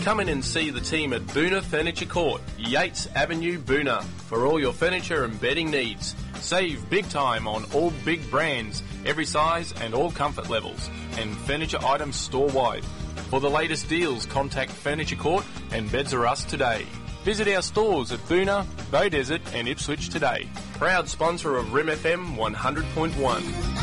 Come in and see the team at Boona Furniture Court, Yates Avenue, Boona, for all your furniture and bedding needs. Save big time on all big brands, every size and all comfort levels, and furniture items store-wide. For the latest deals, contact Furniture Court and Beds R Us today. Visit our stores at Boona, Beaudesert and Ipswich today. Proud sponsor of Rim FM 100.1.